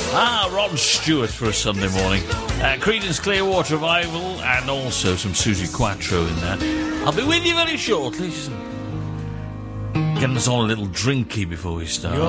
Rod Stewart for a Sunday morning. Creedence Clearwater Revival and also some Suzi Quatro in there. I'll be with you very shortly. Getting us all a little drinky before we start.